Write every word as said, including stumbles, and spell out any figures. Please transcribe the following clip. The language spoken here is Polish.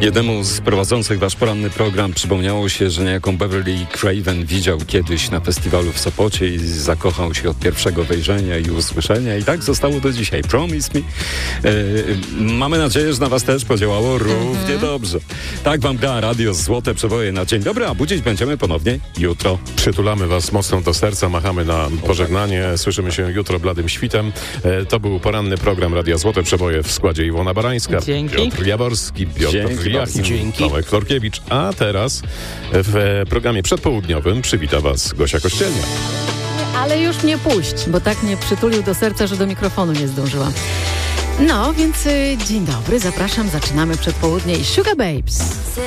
Jednemu z prowadzących wasz poranny program przypomniało się, że niejaką Beverly Craven widział kiedyś na festiwalu w Sopocie i zakochał się od pierwszego wejrzenia i usłyszenia i tak zostało do dzisiaj. Promise me. E, mamy nadzieję, że na was też podziałało równie mm-hmm. dobrze. Tak wam gra radio Złote Przeboje na dzień dobry, a budzić będziemy ponownie jutro. Przytulamy was mocno do serca, machamy na pożegnanie. Słyszymy się jutro bladym świtem. E, to był poranny program Radia Złote Przeboje w składzie Iwona Barańska, Dzięki. Piotr Jaworski, Piotr Dzięki. Jachim, Tomek Florkiewicz. A teraz w programie przedpołudniowym przywita was Gosia Kościelnia. Ale już mnie puść, bo tak mnie przytulił do serca, że do mikrofonu nie zdążyłam. No, więc y, dzień dobry, zapraszam, zaczynamy przedpołudnie i Sugar Babes.